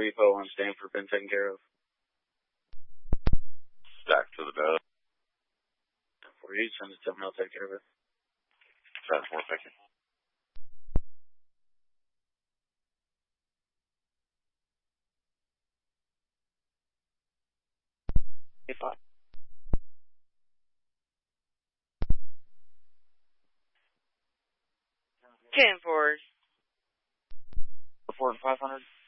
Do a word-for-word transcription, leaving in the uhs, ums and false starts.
repo on Stanford been taken care of? Back to the bed. For you, send it to me, I'll take care of it. That's more thinking. Hey, five. Ten four. Four and five hundred.